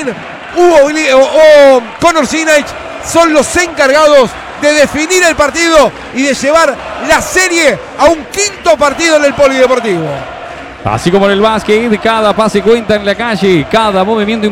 Higuaín o Conor Sinach son los encargados de definir el partido y de llevar la serie a un quinto partido en el polideportivo. Así como en el básquet, cada pase cuenta en la calle, cada movimiento